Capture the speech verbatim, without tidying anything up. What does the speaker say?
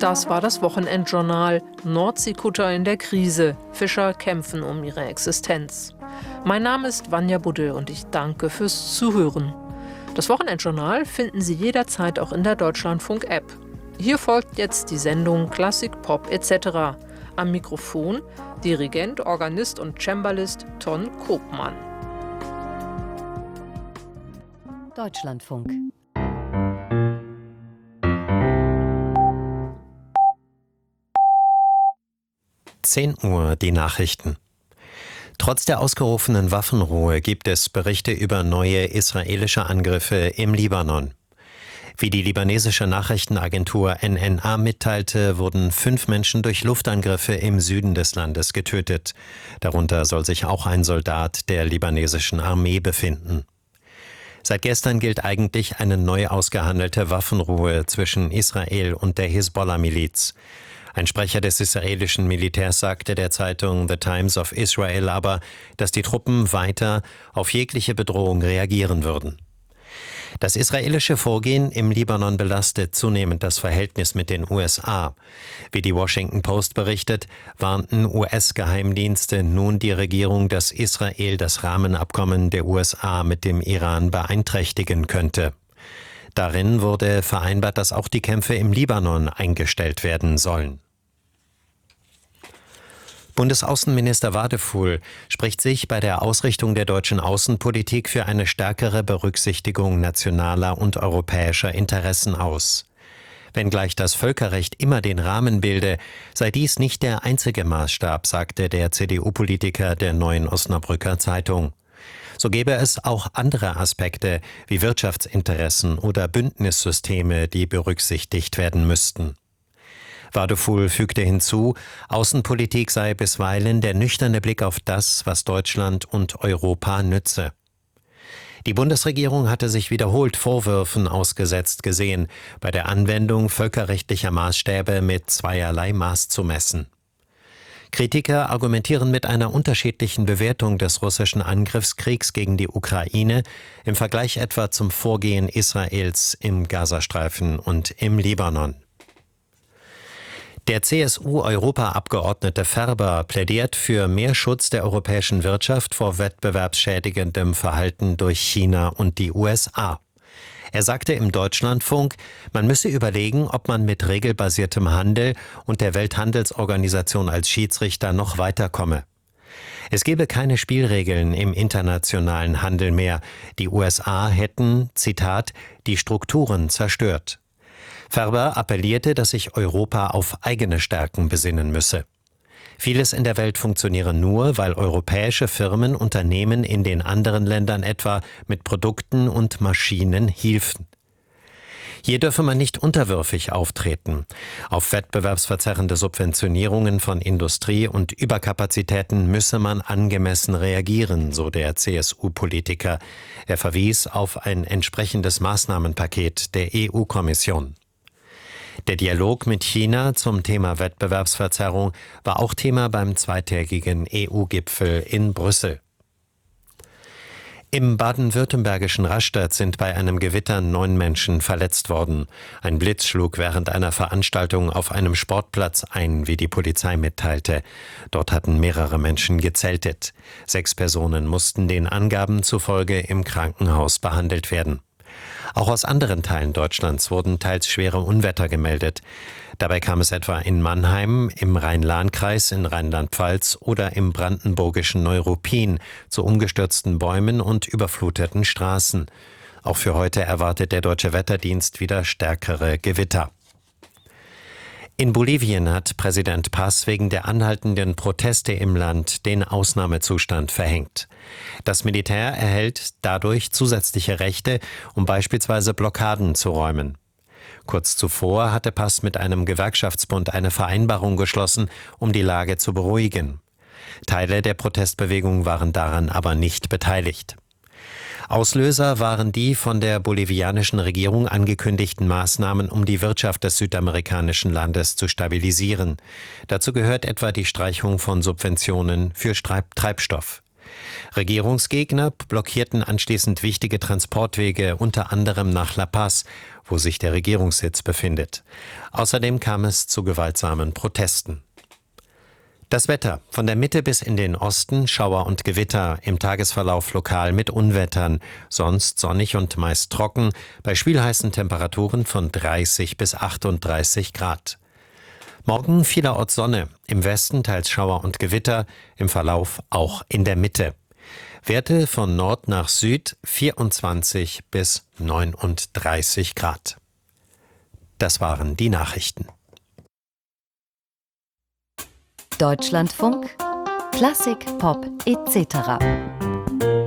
Das war das Wochenendjournal. Nordseekutter in der Krise. Fischer kämpfen um ihre Existenz. Mein Name ist Vanja Budde und ich danke fürs Zuhören. Das Wochenendjournal finden Sie jederzeit auch in der Deutschlandfunk-App. Hier folgt jetzt die Sendung Klassik, Pop et cetera. Am Mikrofon Dirigent, Organist und Cembalist Ton Koopmann. Deutschlandfunk. zehn Uhr, die Nachrichten. Trotz der ausgerufenen Waffenruhe gibt es Berichte über neue israelische Angriffe im Libanon. Wie die libanesische Nachrichtenagentur N N A mitteilte, wurden fünf Menschen durch Luftangriffe im Süden des Landes getötet. Darunter soll sich auch ein Soldat der libanesischen Armee befinden. Seit gestern gilt eigentlich eine neu ausgehandelte Waffenruhe zwischen Israel und der Hisbollah-Miliz. Ein Sprecher des israelischen Militärs sagte der Zeitung The Times of Israel aber, dass die Truppen weiter auf jegliche Bedrohung reagieren würden. Das israelische Vorgehen im Libanon belastet zunehmend das Verhältnis mit den U S A. Wie die Washington Post berichtet, warnten U S-Geheimdienste nun die Regierung, dass Israel das Rahmenabkommen der U S A mit dem Iran beeinträchtigen könnte. Darin wurde vereinbart, dass auch die Kämpfe im Libanon eingestellt werden sollen. Bundesaußenminister Wadefuhl spricht sich bei der Ausrichtung der deutschen Außenpolitik für eine stärkere Berücksichtigung nationaler und europäischer Interessen aus. Wenngleich das Völkerrecht immer den Rahmen bilde, sei dies nicht der einzige Maßstab, sagte der C D U-Politiker der Neuen Osnabrücker Zeitung. So gäbe es auch andere Aspekte wie Wirtschaftsinteressen oder Bündnissysteme, die berücksichtigt werden müssten. Wadefuhl fügte hinzu, Außenpolitik sei bisweilen der nüchterne Blick auf das, was Deutschland und Europa nütze. Die Bundesregierung hatte sich wiederholt Vorwürfen ausgesetzt gesehen, bei der Anwendung völkerrechtlicher Maßstäbe mit zweierlei Maß zu messen. Kritiker argumentieren mit einer unterschiedlichen Bewertung des russischen Angriffskriegs gegen die Ukraine im Vergleich etwa zum Vorgehen Israels im Gazastreifen und im Libanon. Der C S U-Europaabgeordnete Ferber plädiert für mehr Schutz der europäischen Wirtschaft vor wettbewerbsschädigendem Verhalten durch China und die U S A. Er sagte im Deutschlandfunk, man müsse überlegen, ob man mit regelbasiertem Handel und der Welthandelsorganisation als Schiedsrichter noch weiterkomme. Es gebe keine Spielregeln im internationalen Handel mehr. Die U S A hätten, Zitat, die Strukturen zerstört. Ferber appellierte, dass sich Europa auf eigene Stärken besinnen müsse. Vieles in der Welt funktioniere nur, weil europäische Firmen Unternehmen in den anderen Ländern etwa mit Produkten und Maschinen hielfen. Hier dürfe man nicht unterwürfig auftreten. Auf wettbewerbsverzerrende Subventionierungen von Industrie und Überkapazitäten müsse man angemessen reagieren, so der C S U-Politiker. Er verwies auf ein entsprechendes Maßnahmenpaket der E U-Kommission. Der Dialog mit China zum Thema Wettbewerbsverzerrung war auch Thema beim zweitägigen E U-Gipfel in Brüssel. Im baden-württembergischen Rastatt sind bei einem Gewitter neun Menschen verletzt worden. Ein Blitz schlug während einer Veranstaltung auf einem Sportplatz ein, wie die Polizei mitteilte. Dort hatten mehrere Menschen gezeltet. Sechs Personen mussten den Angaben zufolge im Krankenhaus behandelt werden. Auch aus anderen Teilen Deutschlands wurden teils schwere Unwetter gemeldet. Dabei kam es etwa in Mannheim, im Rhein-Lahn-Kreis, in Rheinland-Pfalz oder im brandenburgischen Neuruppin zu umgestürzten Bäumen und überfluteten Straßen. Auch für heute erwartet der Deutsche Wetterdienst wieder stärkere Gewitter. In Bolivien hat Präsident Paz wegen der anhaltenden Proteste im Land den Ausnahmezustand verhängt. Das Militär erhält dadurch zusätzliche Rechte, um beispielsweise Blockaden zu räumen. Kurz zuvor hatte Paz mit einem Gewerkschaftsbund eine Vereinbarung geschlossen, um die Lage zu beruhigen. Teile der Protestbewegung waren daran aber nicht beteiligt. Auslöser waren die von der bolivianischen Regierung angekündigten Maßnahmen, um die Wirtschaft des südamerikanischen Landes zu stabilisieren. Dazu gehört etwa die Streichung von Subventionen für Treibstoff. Regierungsgegner blockierten anschließend wichtige Transportwege, unter anderem nach La Paz, wo sich der Regierungssitz befindet. Außerdem kam es zu gewaltsamen Protesten. Das Wetter: Von der Mitte bis in den Osten Schauer und Gewitter, im Tagesverlauf lokal mit Unwettern, sonst sonnig und meist trocken, bei schwülheißen Temperaturen von dreißig bis achtunddreißig Grad. Morgen vielerorts Sonne, im Westen teils Schauer und Gewitter, im Verlauf auch in der Mitte. Werte von Nord nach Süd vierundzwanzig bis neununddreißig Grad. Das waren die Nachrichten. Deutschlandfunk, Klassik, Pop et cetera.